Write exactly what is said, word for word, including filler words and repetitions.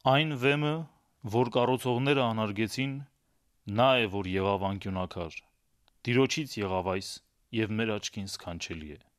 Այն վեմը, որ կառուցողները անարգեցին, նա է, որ եղավ անկյունաքար, Տիրոջից եղավ այս և մեր աչքին սքանչելի է: